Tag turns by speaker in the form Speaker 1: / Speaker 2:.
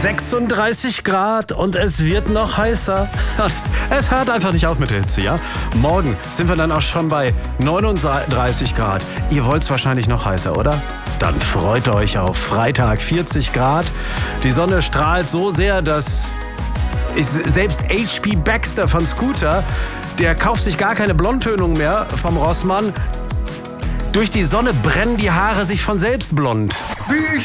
Speaker 1: 36 Grad und es wird noch heißer. Es hört einfach nicht auf mit der Hitze, ja? Morgen sind wir dann auch schon bei 39 Grad. Ihr wollt es wahrscheinlich noch heißer, oder? Dann freut euch auf Freitag 40 Grad. Die Sonne strahlt so sehr, dass selbst H.P. Baxter von Scooter, der kauft sich gar keine Blondtönung mehr vom Rossmann. Durch die Sonne brennen die Haare sich von selbst blond.